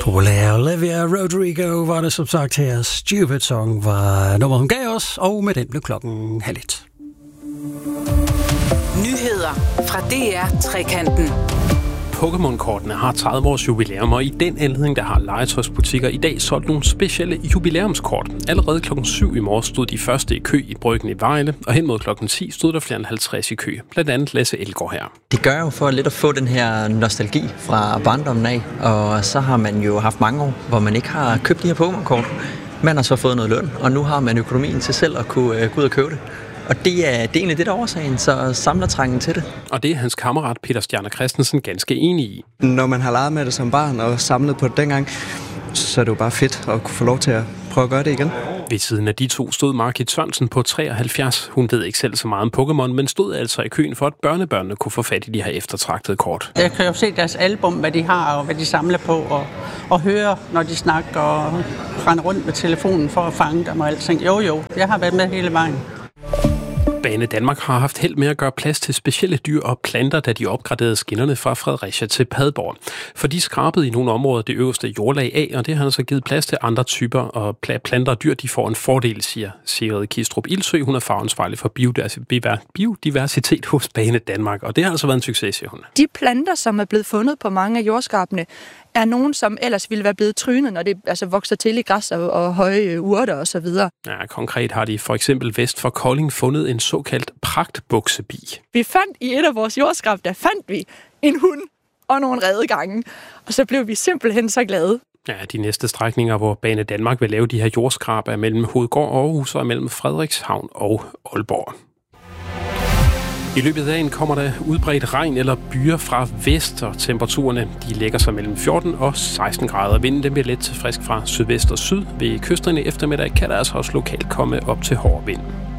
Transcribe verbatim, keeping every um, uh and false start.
Populær Olivia Rodrigo var det som sagt her. Stupid Song var nummeret, hun gav os, og med den blev klokken halv et. Nyheder fra D R Trekanten. Pokémon-kortene har tredive års jubilæum, og i den anledning, der har legetøjsbutikker i dag solgt nogle specielle jubilæumskort. Allerede klokken syv i morges stod de første i kø i Bryggen i Vejle, og hen mod klokken ti stod der flere end halvtreds i kø. Blandt andet Lasse Elgaard her. Det gør jo for lidt at få den her nostalgi fra barndommen af, og så har man jo haft mange år, hvor man ikke har købt de her Pokémon-kort. Man har så fået noget løn, og nu har man økonomien til selv at kunne uh, gå ud og købe det. Og det er, det er egentlig det, der er årsagen, så samler trængen til det. Og det er hans kammerat Peter Stjerner Christensen ganske enig i. Når man har leget med det som barn og samlet på det dengang, så er det jo bare fedt at kunne få lov til at prøve at gøre det igen. Ved siden af de to stod Margit Sørensen på treoghalvfjerds. Hun ved ikke selv så meget om Pokémon, men stod altså i køen for, at børnebørnene kunne få fat i de her eftertragtede kort. Jeg kan jo se deres album, hvad de har og hvad de samler på, og, og høre, når de snakker og render rundt med telefonen for at fange dem og alting. Jo jo, jeg har været med hele vejen. Bane Danmark har haft held med at gøre plads til specielle dyr og planter, da de opgraderede skinnerne fra Fredericia til Padborg. For de skrabede i nogle områder det øverste jordlag af, og det har altså givet plads til andre typer og planter og dyr, de får en fordel, siger Sigrid Kistrup Ildsø. Hun er fagansvarlig for biodiversitet hos Bane Danmark, og det har altså været en succes, siger hun. De planter, som er blevet fundet på mange af jordskrabene, er nogen, som ellers ville være blevet trynet, når det altså vokser til i græs og, og høje urter og så videre. Ja, konkret har de for eksempel vest for Kolding fundet en såkaldt pragtbuksebi. Vi fandt i et af vores jordskrab, der fandt vi en hund og nogle redegange, og så blev vi simpelthen så glade. Ja, de næste strækninger, hvor Bane Danmark vil lave de her jordskrab, er mellem Hovedgård og Aarhus og mellem Frederikshavn og Aalborg. I løbet af dagen kommer der udbredt regn eller byer fra vest, og temperaturerne de lægger sig mellem fjorten og seksten grader. Vinden den bliver let til frisk fra sydvest og syd. Ved kysterne i eftermiddag kan der altså også lokalt komme op til hård vind.